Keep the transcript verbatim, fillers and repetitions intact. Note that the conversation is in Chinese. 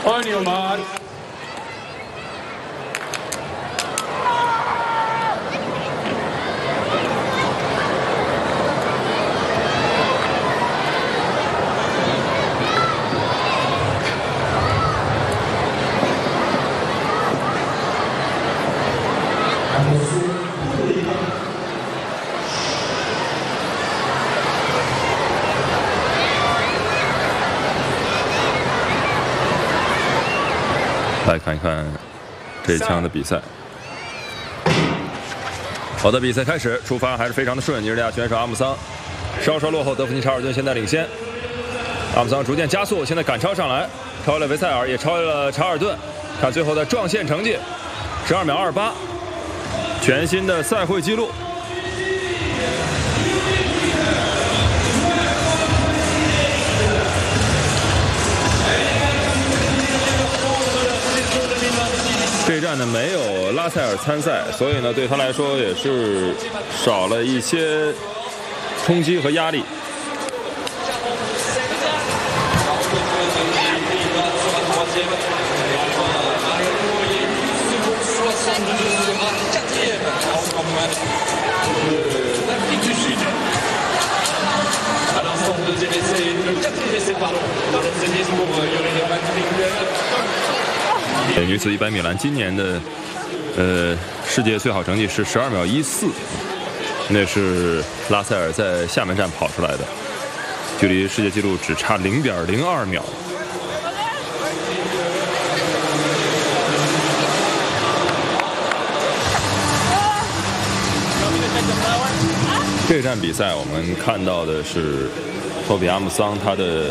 On your mark. 来看一看这一枪的比赛。好的，比赛开始，出发还是非常的顺。尼日利亚选手阿姆桑稍稍落后，德弗尼·查尔顿现在领先。阿姆桑逐渐加速，现在赶超上来，超越了维塞尔，也超越了查尔顿。看最后的撞线成绩，十二秒二八，全新的赛会纪录。 这一站呢没有拉塞尔参赛，所以呢对他来说也是少了一些冲击和压力。女子一百米栏今年的呃世界最好成绩是十二秒一四，那是拉塞尔在厦门站跑出来的，距离世界纪录只差零点零二秒。这站比赛我们看到的是托比阿姆桑他的。